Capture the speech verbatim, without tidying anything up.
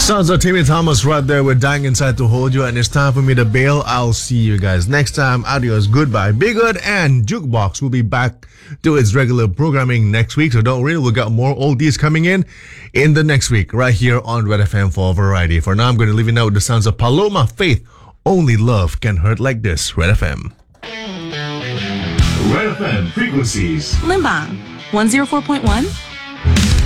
Sounds like Timmy Thomas right there. We're dying inside to hold you, and it's time for me to bail. I'll see you guys next time. Adios, goodbye. Be good, and Jukebox will be back to its regular programming next week, so don't worry, we'll got more oldies coming in in the next week, right here on Red F M for Variety. For now, I'm going to leave you now with the sounds of Paloma Faith. Only love can hurt like this. Red F M. Red F M frequencies. Limbang, one oh four point one.